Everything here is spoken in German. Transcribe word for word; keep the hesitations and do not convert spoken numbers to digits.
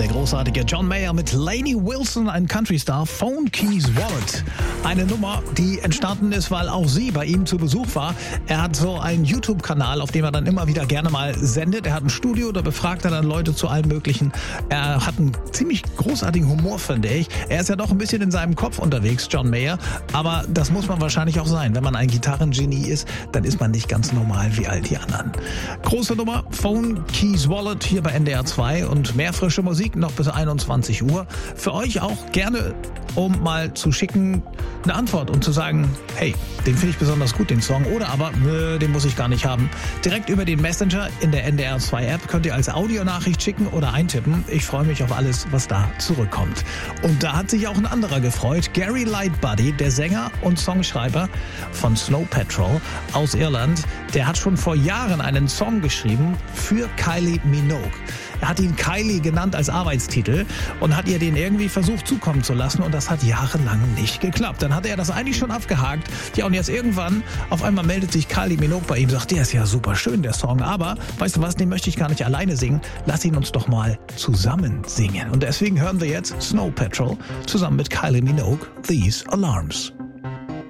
Der großartige John Mayer mit Lainey Wilson, ein Country-Star, Phone Keys Wallet. Eine Nummer, die entstanden ist, weil auch sie bei ihm zu Besuch war. Er hat so einen YouTube-Kanal, auf dem er dann immer wieder gerne mal sendet. Er hat ein Studio, da befragt er dann Leute zu allem Möglichen. Er hat einen ziemlich großartigen Humor, finde ich. Er ist ja doch ein bisschen in seinem Kopf unterwegs, John Mayer. Aber das muss man wahrscheinlich auch sein. Wenn man ein Gitarrengenie ist, dann ist man nicht ganz normal wie all die anderen. Große Nummer, Phone Keys Wallet hier bei N D R zwei und mehr frische Musik noch bis einundzwanzig Uhr. Für euch auch gerne, um mal zu schicken, eine Antwort und zu sagen, hey, den finde ich besonders gut, den Song, oder aber, äh, den muss ich gar nicht haben. Direkt über den Messenger in der N D R zwei App könnt ihr als Audionachricht schicken oder eintippen. Ich freue mich auf alles, was da zurückkommt. Und da hat sich auch ein anderer gefreut, Gary Lightbody, der Sänger und Songschreiber von Snow Patrol aus Irland. Der hat schon vor Jahren einen Song geschrieben für Kylie Minogue. Er hat ihn Kylie genannt als Arbeitstitel und hat ihr den irgendwie versucht zukommen zu lassen und das hat jahrelang nicht geklappt. Dann hatte er das eigentlich schon abgehakt. Ja, und jetzt irgendwann, auf einmal meldet sich Kylie Minogue bei ihm, sagt, der ist ja super schön, der Song, aber weißt du was, den möchte ich gar nicht alleine singen. Lass ihn uns doch mal zusammen singen. Und deswegen hören wir jetzt Snow Patrol zusammen mit Kylie Minogue, These Alarms.